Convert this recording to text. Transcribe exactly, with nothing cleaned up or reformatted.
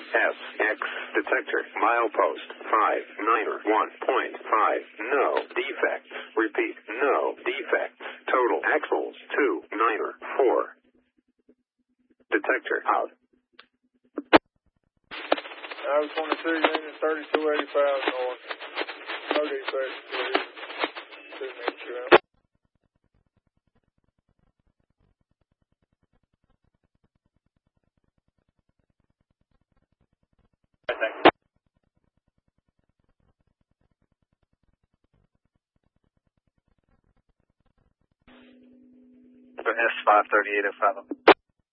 S X detector milepost five niner one point five. No defects. Repeat, no defects. Total axles two niner four. Detector out. I was twenty-two unit thirty-two eighty-five north. No defects, please. Two minutes, you out. S five thirty-eight oh five.